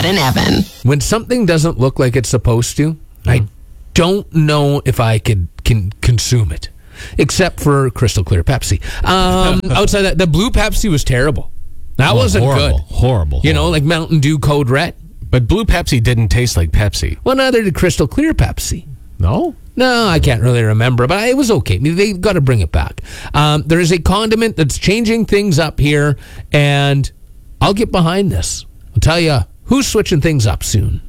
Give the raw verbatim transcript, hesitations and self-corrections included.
and Evan. When something doesn't look like it's supposed to, mm-hmm. I don't know if I could can consume it, except for crystal clear Pepsi. Um, outside that, the blue Pepsi was terrible. That oh, wasn't horrible, good. Horrible. You know, like Mountain Dew Code Red. But blue Pepsi didn't taste like Pepsi. Well, neither did crystal clear Pepsi. No? No, I can't really remember, but it was okay. They've got to bring it back. Um, there is a condiment that's changing things up here, and I'll get behind this. I'll tell you who's switching things up soon.